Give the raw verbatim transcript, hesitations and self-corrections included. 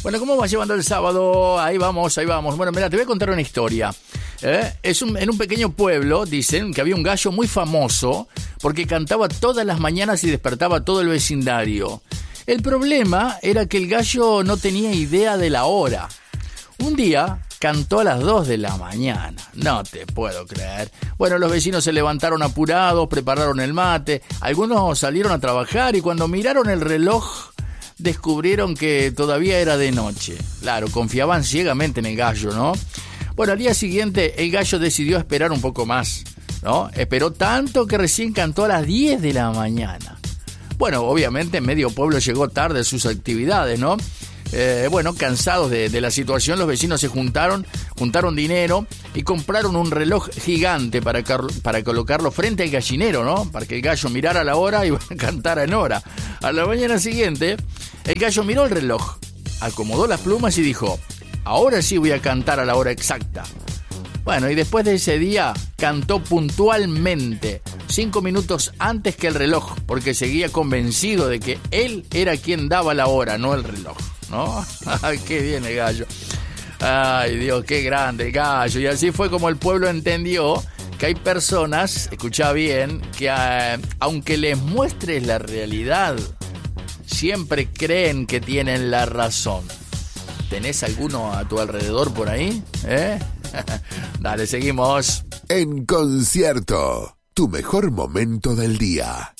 Bueno, ¿cómo va llevando el sábado? Ahí vamos, ahí vamos. Bueno, mira, te voy a contar una historia. ¿Eh? Es un, en un pequeño pueblo, dicen, que había un gallo muy famoso porque cantaba todas las mañanas y despertaba todo el vecindario. El problema era que el gallo no tenía idea de la hora. Un día cantó a las dos de la mañana. No te puedo creer. Bueno, los vecinos se levantaron apurados, prepararon el mate. Algunos salieron a trabajar y cuando miraron el reloj descubrieron que todavía era de noche. Claro, confiaban ciegamente en el gallo, ¿no? Bueno, al día siguiente el gallo decidió esperar un poco más, ¿no? Esperó tanto que recién cantó a las diez de la mañana. Bueno, obviamente medio pueblo llegó tarde a sus actividades, ¿no? Eh, bueno, cansados de, de la situación, los vecinos se juntaron, juntaron dinero y compraron un reloj gigante para, para colocarlo frente al gallinero, ¿no? Para que el gallo mirara la hora y cantara en hora. A la mañana siguiente, el gallo miró el reloj, acomodó las plumas y dijo: ahora sí voy a cantar a la hora exacta. Bueno, y después de ese día cantó puntualmente, cinco minutos antes que el reloj, porque seguía convencido de que él era quien daba la hora, no el reloj, ¿no? Ay, qué bien el gallo. Ay, Dios, qué grande el gallo. Y así fue como el pueblo entendió que hay personas, escucha bien, que eh, aunque les muestres la realidad, siempre creen que tienen la razón. ¿Tenés alguno a tu alrededor por ahí? ¿Eh? Dale, seguimos. En concierto, tu mejor momento del día.